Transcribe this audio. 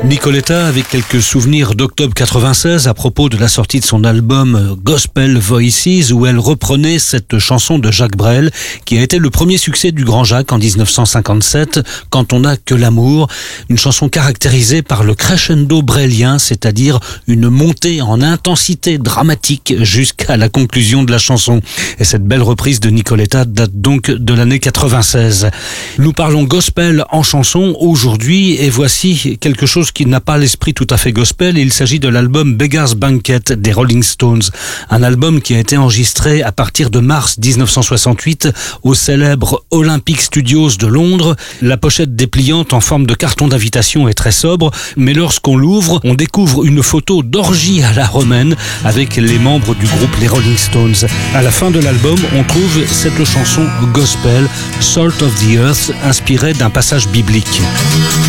Nicoletta avec quelques souvenirs d'octobre 96 à propos de la sortie de son album Gospel Voices, où elle reprenait cette chanson de Jacques Brel qui a été le premier succès du Grand Jacques en 1957, Quand on n'a que l'amour, une chanson caractérisée par le crescendo brelien, c'est-à-dire une montée en intensité dramatique jusqu'à la conclusion de la chanson. Et cette belle reprise de Nicoletta date donc de l'année 96. Nous parlons gospel en chanson aujourd'hui et voici quelque chose qui n'a pas l'esprit tout à fait gospel. Il s'agit de l'album Beggar's Banquet des Rolling Stones, un album qui a été enregistré à partir de mars 1968 au célèbre Olympic Studios de Londres. La pochette dépliante en forme de carton d'invitation est très sobre, mais lorsqu'on l'ouvre, on découvre une photo d'orgie à la romaine avec les membres du groupe les Rolling Stones. À la fin de l'album, on trouve cette chanson gospel, Salt of the Earth, inspirée d'un passage biblique.